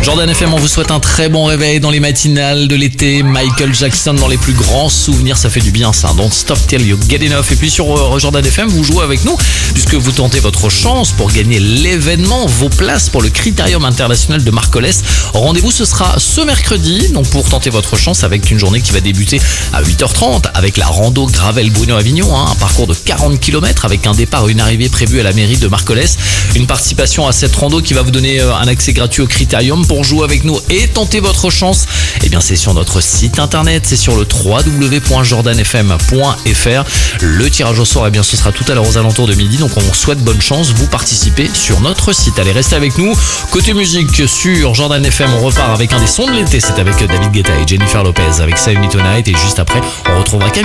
Jordan FM, on vous souhaite un très bon réveil dans les matinales de l'été. Michael Jackson dans les plus grands souvenirs, ça fait du bien ça. Don't stop till you get enough. Et puis sur Jordan FM, vous jouez avec nous puisque vous tentez votre chance pour gagner l'événement, vos places pour le Critérium International de Marcollès. Rendez-vous, ce sera ce mercredi, donc pour tenter votre chance avec une journée qui va débuter à 8h30 avec la rando Gravel Bruno-Avignon, un parcours de 40 km avec un départ et une arrivée prévue à la mairie de Marcollès. Une participation à cette rando qui va vous donner un accès gratuit au Critérium. Pour jouer avec nous et tenter votre chance, eh bien c'est sur notre site internet, c'est sur le www.jordanfm.fr. Le tirage au sort, eh bien ce sera tout à l'heure aux alentours de midi, donc on vous souhaite bonne chance, vous participez sur notre site. Allez, restez avec nous. Côté musique sur Jordan FM, on repart avec un des sons de l'été, c'est avec David Guetta et Jennifer Lopez avec Save Me Tonight, et juste après on retrouvera Camille.